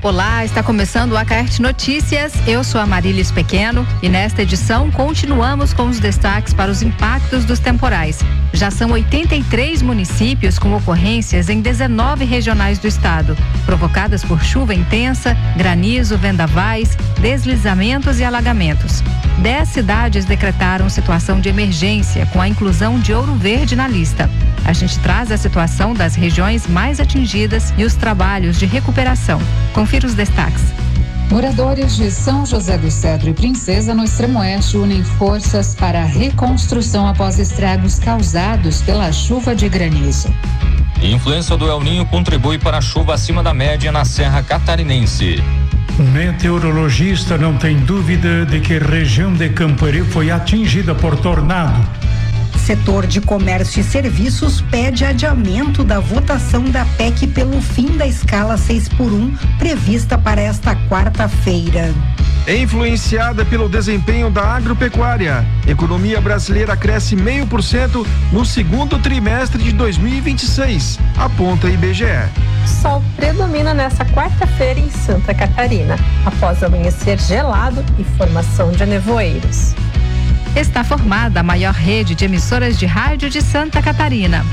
Olá, está começando o Acaerte Notícias. Eu sou a Marílis Pequeno e nesta edição continuamos com os destaques para os impactos dos temporais. Já são 83 municípios com ocorrências em 19 regionais do estado, provocadas por chuva intensa, granizo, vendavais, deslizamentos e alagamentos. 10 cidades decretaram situação de emergência com a inclusão de Ouro Verde na lista. A gente traz a situação das regiões mais atingidas e os trabalhos de recuperação. Confira os destaques. Moradores de São José do Cedro e Princesa, no extremo oeste, unem forças para a reconstrução após estragos causados pela chuva de granizo. Influência do El Ninho contribui para a chuva acima da média na Serra Catarinense. Meteorologista não tem dúvida de que a região de Campoerê foi atingida por tornado. Setor de comércio e serviços pede adiamento da votação da PEC pelo fim da escala 6x1 prevista para esta quarta-feira. Influenciada pelo desempenho da agropecuária, economia brasileira cresce 0,5% no segundo trimestre de 2026, aponta IBGE. Sol predomina nesta quarta-feira em Santa Catarina, após amanhecer gelado e formação de nevoeiros. Está formada a maior rede de emissoras de rádio de Santa Catarina.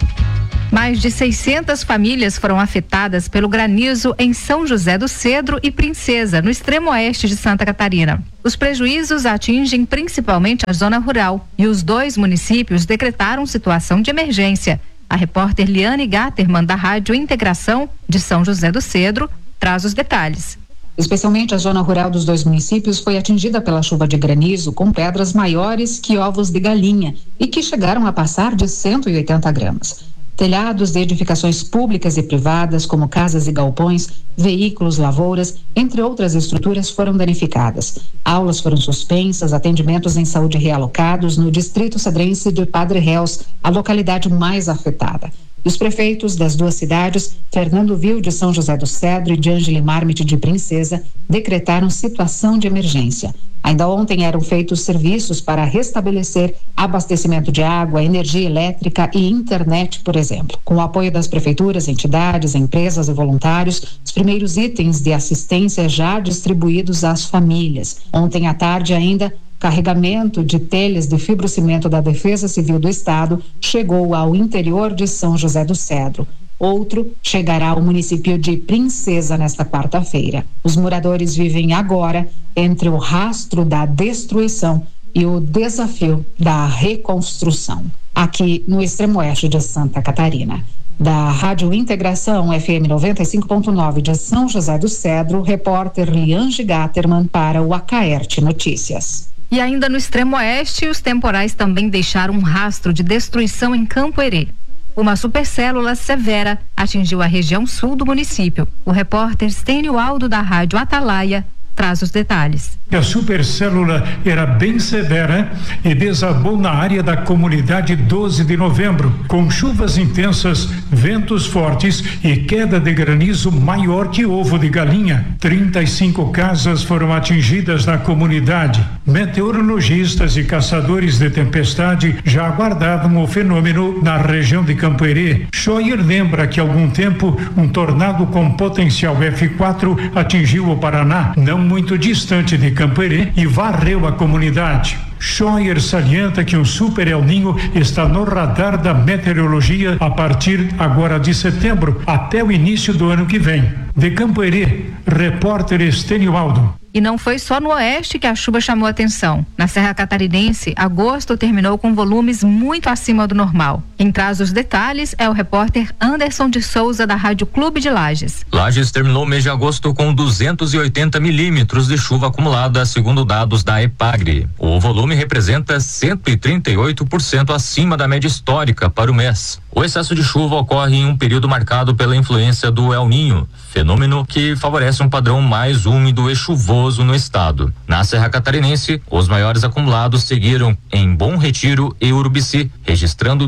Mais de 600 famílias foram afetadas pelo granizo em São José do Cedro e Princesa, no extremo oeste de Santa Catarina. Os prejuízos atingem principalmente a zona rural e os 2 municípios decretaram situação de emergência. A repórter Liane Gatterman, da Rádio Integração de São José do Cedro, traz os detalhes. Especialmente a zona rural dos 2 municípios foi atingida pela chuva de granizo com pedras maiores que ovos de galinha e que chegaram a passar de 180 gramas. Telhados de edificações públicas e privadas, como casas e galpões, veículos, lavouras, entre outras estruturas foram danificadas. Aulas foram suspensas, atendimentos em saúde realocados no distrito cedrense de Padre Réus, a localidade mais afetada. Os prefeitos das 2 cidades, Fernando Vil de São José do Cedro e de Ângeli Marmite de Princesa, decretaram situação de emergência. Ainda ontem eram feitos serviços para restabelecer abastecimento de água, energia elétrica e internet, por exemplo. Com o apoio das prefeituras, entidades, empresas e voluntários, os primeiros itens de assistência já distribuídos às famílias. Ontem à tarde ainda, carregamento de telhas de fibrocimento da Defesa Civil do Estado chegou ao interior de São José do Cedro. Outro chegará ao município de Princesa nesta quarta-feira. Os moradores vivem agora entre o rastro da destruição e o desafio da reconstrução, aqui no extremo oeste de Santa Catarina. Da Rádio Integração FM 95.9 de São José do Cedro, repórter Liane Gatterman para o Acaerte Notícias. E ainda no extremo oeste, os temporais também deixaram um rastro de destruição em Campoerê. Uma supercélula severa atingiu a região sul do município. O repórter Stênio Aldo, da Rádio Atalaia, traz os detalhes. A supercélula era bem severa e desabou na área da comunidade 12 de novembro, com chuvas intensas, ventos fortes e queda de granizo maior que ovo de galinha. 35 casas foram atingidas na comunidade. Meteorologistas e caçadores de tempestade já aguardavam o fenômeno na região de Campoerê. Scheuer lembra que há algum tempo um tornado com potencial F4 atingiu o Paraná, não muito distante de Campoerê, e varreu a comunidade. Scheuer salienta que um super El Ninho está no radar da meteorologia a partir agora de setembro até o início do ano que vem. De Campoerê, repórter Stênio Aldo. E não foi só no oeste que a chuva chamou atenção. Na Serra Catarinense, agosto terminou com volumes muito acima do normal. Quem traz os detalhes é o repórter Anderson de Souza, da Rádio Clube de Lages. Lages terminou o mês de agosto com 280 milímetros de chuva acumulada, segundo dados da EPAGRE. O volume representa 138% acima da média histórica para o mês. O excesso de chuva ocorre em um período marcado pela influência do El Ninho, fenômeno que favorece um padrão mais úmido e chuvoso no estado. Na Serra Catarinense, os maiores acumulados seguiram em Bom Retiro e Urubici, registrando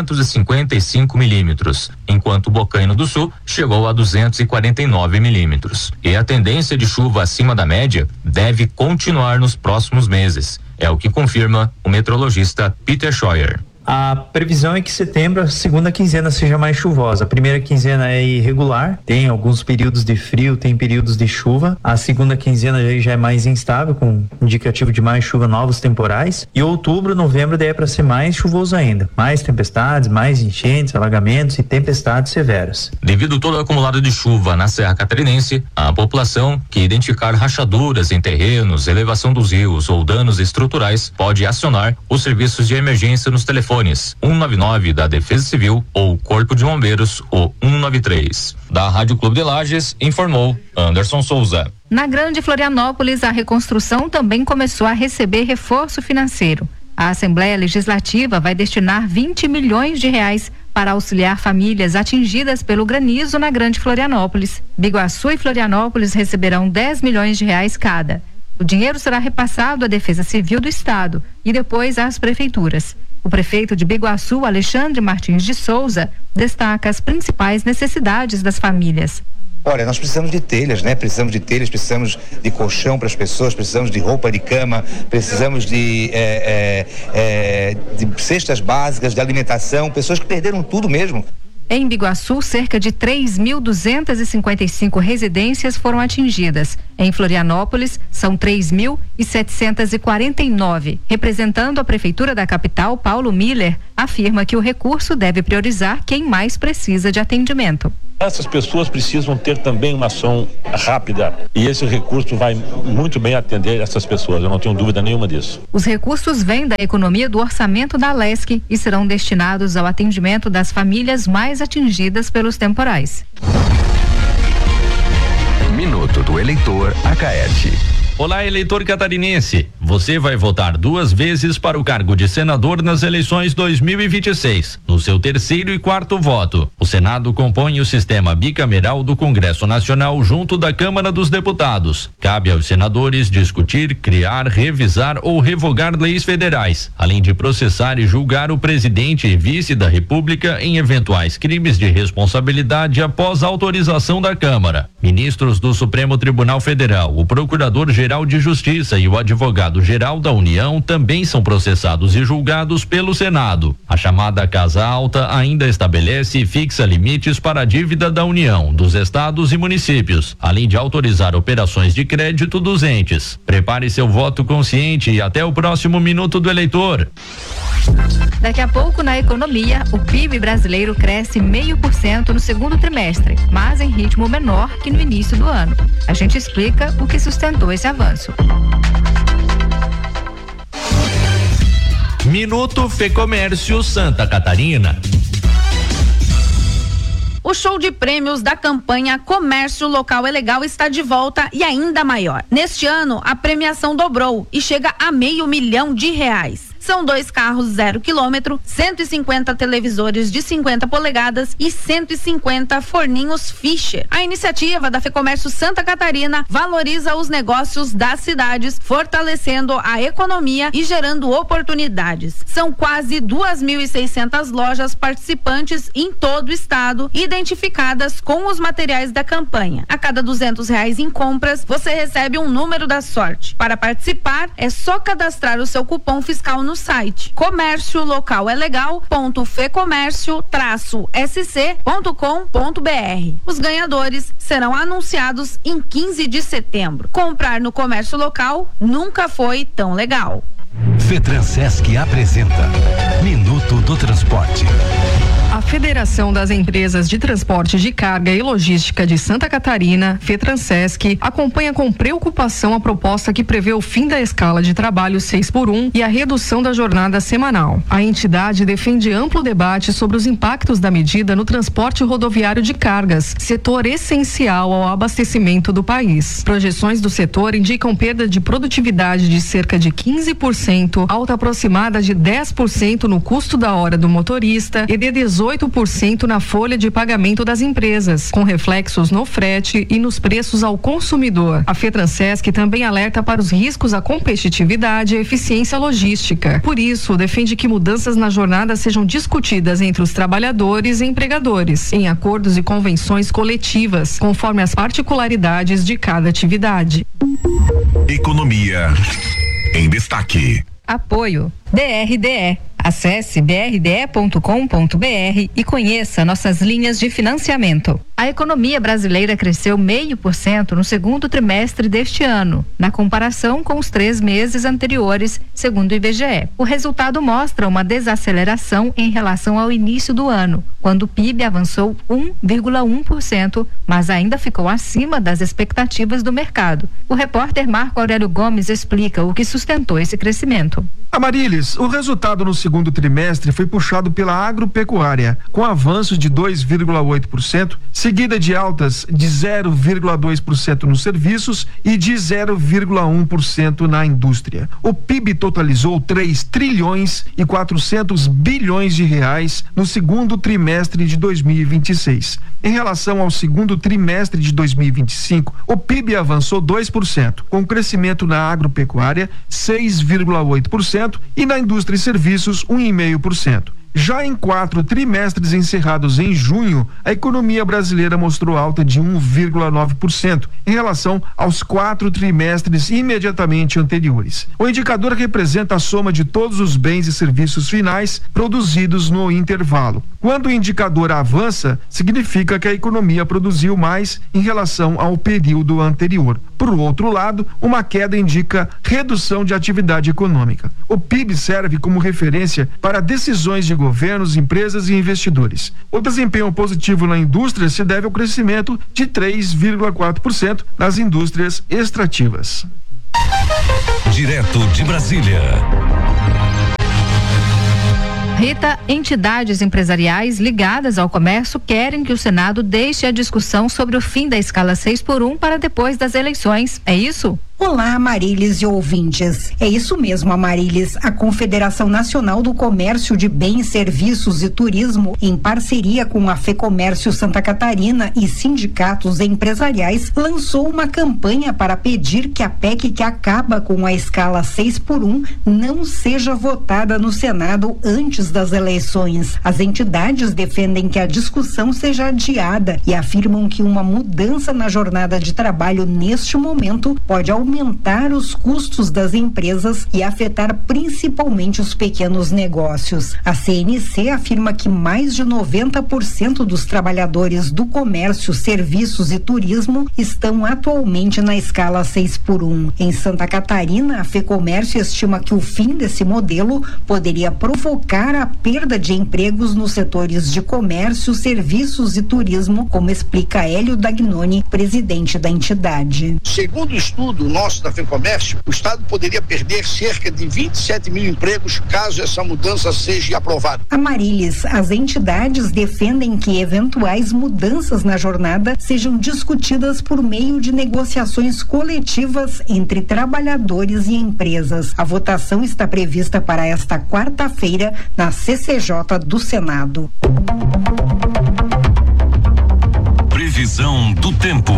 255 milímetros, enquanto Bocaina do Sul chegou a 249 milímetros. E a tendência de chuva acima da média deve continuar nos próximos meses. É o que confirma o meteorologista Peter Scheuer. A previsão é que setembro, a segunda quinzena, seja mais chuvosa. A primeira quinzena é irregular, tem alguns períodos de frio, tem períodos de chuva. A segunda quinzena já é mais instável, com indicativo de mais chuva, novos temporais. E outubro, novembro, daí é para ser mais chuvoso ainda. Mais tempestades, mais enchentes, alagamentos e tempestades severas. Devido todo o acumulado de chuva na Serra Catarinense, a população que identificar rachaduras em terrenos, elevação dos rios ou danos estruturais pode acionar os serviços de emergência nos telefones 199 da Defesa Civil ou Corpo de Bombeiros, o 193. Da Rádio Clube de Lages, informou Anderson Souza. Na Grande Florianópolis, a reconstrução também começou a receber reforço financeiro. A Assembleia Legislativa vai destinar 20 milhões de reais para auxiliar famílias atingidas pelo granizo na Grande Florianópolis. Biguaçu e Florianópolis receberão 10 milhões de reais cada. O dinheiro será repassado à Defesa Civil do Estado e depois às prefeituras. O prefeito de Biguaçu, Alexandre Martins de Souza, destaca as principais necessidades das famílias. Olha, nós precisamos de telhas, né? Precisamos de telhas, precisamos de colchão para as pessoas, precisamos de roupa de cama, precisamos de cestas básicas, de alimentação, pessoas que perderam tudo mesmo. Em Biguaçu, cerca de 3.255 residências foram atingidas. Em Florianópolis, são 3.749. Representando a Prefeitura da capital, Paulo Miller afirma que o recurso deve priorizar quem mais precisa de atendimento. Essas pessoas precisam ter também uma ação rápida e esse recurso vai muito bem atender essas pessoas, eu não tenho dúvida nenhuma disso. Os recursos vêm da economia do orçamento da Alesc e serão destinados ao atendimento das famílias mais atingidas pelos temporais. Minuto do eleitor Acaete. Olá, eleitor catarinense. Você vai votar 2 vezes para o cargo de senador nas eleições 2026, no seu 3º e 4º voto. O Senado compõe o sistema bicameral do Congresso Nacional junto da Câmara dos Deputados. Cabe aos senadores discutir, criar, revisar ou revogar leis federais, além de processar e julgar o presidente e vice da República em eventuais crimes de responsabilidade após autorização da Câmara. Ministros do Supremo Tribunal Federal, o Procurador-Geral de Justiça e o Advogado-Geral da União também são processados e julgados pelo Senado. A chamada Casa Alta ainda estabelece e fixa limites para a dívida da União, dos estados e municípios, além de autorizar operações de crédito dos entes. Prepare seu voto consciente e até o próximo Minuto do Eleitor. Daqui a pouco, na economia, o PIB brasileiro cresce 0,5% no segundo trimestre, mas em ritmo menor que no início do ano. A gente explica o que sustentou esse avanço. Minuto Fecomércio Santa Catarina. O show de prêmios da campanha Comércio Local é Legal está de volta e ainda maior. Neste ano, a premiação dobrou e chega a R$500 milhão. São 2 carros 0 quilômetro, 150 televisores de 50 polegadas e 150 forninhos Fischer. A iniciativa da Fecomércio Santa Catarina valoriza os negócios das cidades, fortalecendo a economia e gerando oportunidades. São quase 2.600 lojas participantes em todo o estado, identificadas com os materiais da campanha. A cada R$200 em compras, você recebe um número da sorte. Para participar, é só cadastrar o seu cupom fiscal no site comerciolocalegal.fecomércio-sc.com.br. Os ganhadores serão anunciados em 15 de setembro. Comprar no comércio local nunca foi tão legal. FETRANSESC apresenta Minuto do Transporte. A Federação das Empresas de Transporte de Carga e Logística de Santa Catarina, FETRANSESC, acompanha com preocupação a proposta que prevê o fim da escala de trabalho 6x1 e a redução da jornada semanal. A entidade defende amplo debate sobre os impactos da medida no transporte rodoviário de cargas, setor essencial ao abastecimento do país. Projeções do setor indicam perda de produtividade de cerca de 15%, alta aproximada de 10% no custo da hora do motorista e de 18% na folha de pagamento das empresas, com reflexos no frete e nos preços ao consumidor. A FETRANSESC também alerta para os riscos à competitividade e eficiência logística. Por isso, defende que mudanças na jornada sejam discutidas entre os trabalhadores e empregadores, em acordos e convenções coletivas, conforme as particularidades de cada atividade. Economia em destaque. Apoio DRDE, Acesse brde.com.br e conheça nossas linhas de financiamento. A economia brasileira cresceu 0,5% no segundo trimestre deste ano, na comparação com os 3 meses anteriores, segundo o IBGE. O resultado mostra uma desaceleração em relação ao início do ano, quando o PIB avançou 1,1%, mas ainda ficou acima das expectativas do mercado. O repórter Marco Aurélio Gomes explica o que sustentou esse crescimento. Amarilis, o resultado no segundo trimestre foi puxado pela agropecuária, com avanços de 2,8%, seguida de altas de 0,2% nos serviços e de 0,1% na indústria. O PIB totalizou 3 trilhões e 400 bilhões de reais no segundo trimestre de 2026. Em relação ao segundo trimestre de 2025, o PIB avançou 2%, com crescimento na agropecuária 6,8% e na indústria e serviços 1,5%. Já em 4 trimestres encerrados em junho, a economia brasileira mostrou alta de 1,9% em relação aos 4 trimestres imediatamente anteriores. O indicador representa a soma de todos os bens e serviços finais produzidos no intervalo. Quando o indicador avança, significa que a economia produziu mais em relação ao período anterior. Por outro lado, uma queda indica redução de atividade econômica. O PIB serve como referência para decisões de governos, empresas e investidores. O desempenho positivo na indústria se deve ao crescimento de 3,4% nas indústrias extrativas. Direto de Brasília. Rita, entidades empresariais ligadas ao comércio querem que o Senado deixe a discussão sobre o fim da escala 6x1 para depois das eleições. É isso? Olá, Amarilis e ouvintes. É isso mesmo, Amarilis. A Confederação Nacional do Comércio de Bens, Serviços e Turismo, em parceria com a FEComércio Santa Catarina e sindicatos empresariais, lançou uma campanha para pedir que a PEC que acaba com a escala 6x1 não seja votada no Senado antes das eleições. As entidades defendem que a discussão seja adiada e afirmam que uma mudança na jornada de trabalho neste momento pode aumentar os custos das empresas e afetar principalmente os pequenos negócios. A CNC afirma que mais de 90% dos trabalhadores do comércio, serviços e turismo estão atualmente na escala 6x1. Em Santa Catarina, a FEComércio estima que o fim desse modelo poderia provocar a perda de empregos nos setores de comércio, serviços e turismo, como explica Hélio Dagnoni, presidente da entidade. Segundo o estudo nosso da FEComércio, o Estado poderia perder cerca de 27 mil empregos caso essa mudança seja aprovada. Amarilis, as entidades defendem que eventuais mudanças na jornada sejam discutidas por meio de negociações coletivas entre trabalhadores e empresas. A votação está prevista para esta quarta-feira na CCJ do Senado. Previsão do tempo.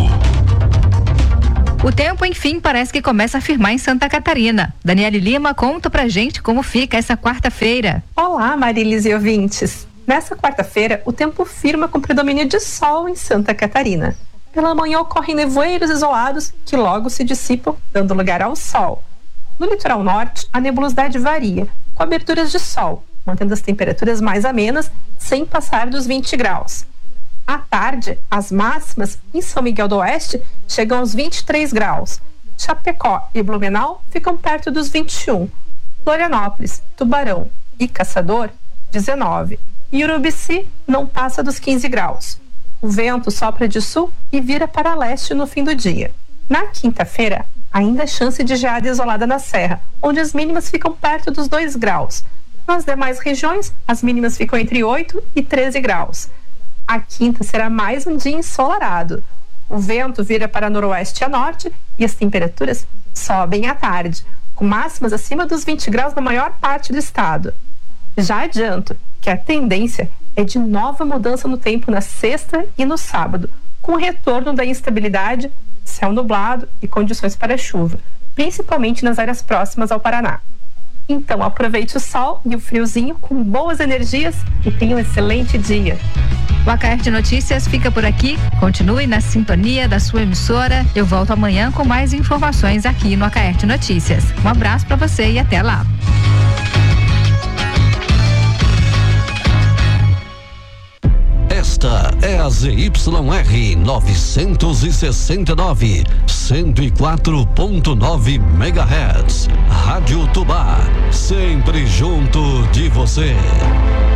O tempo, enfim, parece que começa a firmar em Santa Catarina. Daniele Lima conta pra gente como fica essa quarta-feira. Olá, Marilis e ouvintes. Nessa quarta-feira, o tempo firma com predomínio de sol em Santa Catarina. Pela manhã ocorrem nevoeiros isolados que logo se dissipam, dando lugar ao sol. No litoral norte, a nebulosidade varia, com aberturas de sol, mantendo as temperaturas mais amenas, sem passar dos 20 graus. À tarde, as máximas em São Miguel do Oeste chegam aos 23 graus. Chapecó e Blumenau ficam perto dos 21. Florianópolis, Tubarão e Caçador, 19. E Urubici não passa dos 15 graus. O vento sopra de sul e vira para leste no fim do dia. Na quinta-feira, ainda há chance de geada isolada na Serra, onde as mínimas ficam perto dos 2 graus. Nas demais regiões, as mínimas ficam entre 8 e 13 graus. A quinta será mais um dia ensolarado. O vento vira para noroeste a norte e as temperaturas sobem à tarde, com máximas acima dos 20 graus na maior parte do estado. Já adianto que a tendência é de nova mudança no tempo na sexta e no sábado, com o retorno da instabilidade, céu nublado e condições para chuva, principalmente nas áreas próximas ao Paraná. Então aproveite o sol e o friozinho com boas energias e tenha um excelente dia. O Acaerte Notícias fica por aqui. Continue na sintonia da sua emissora. Eu volto amanhã com mais informações aqui no Acaerte Notícias. Um abraço para você e até lá. Esta é a ZYR 969, 104.9 MHz. Rádio Tubá, sempre junto de você.